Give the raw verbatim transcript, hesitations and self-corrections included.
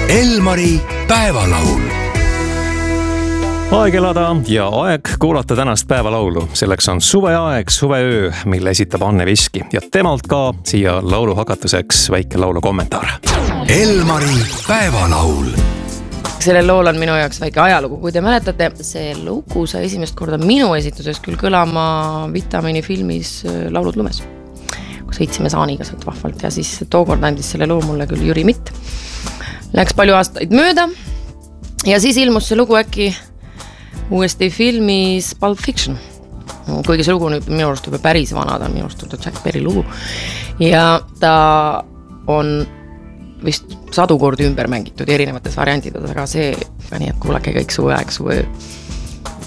Elmari päevalaul. Aeg elada ja aeg kuulata tänast päevalaulu. Selleks on suveaeg, suveöö, mille esitab Anne Viski ja temalt ka siia laulu hakatuseks väike laulu kommentaar. Elmari päevalaul. Sellel lool on minu jaoks väike ajalugu. Kui te mäletate, see lugu sai esimest korda minu esituses küll kõlama Vitamiini filmis Laulud lumes. Kui sõitsime Saaniga sealt vahvalt ja siis tookord andis selle loo mulle küll Jüri Mitt. Läks palju aastaid mööda ja siis ilmus see lugu äkki uuesti filmis Pulp Fiction. Kuigi see lugu on minu arust juba päris vana, ta on minu arust Jack Berry lugu. Ja ta on vist sadu kordi ümber mängitud erinevates variantides, aga see, nii et kuulake kõik suveaeg, suveöö.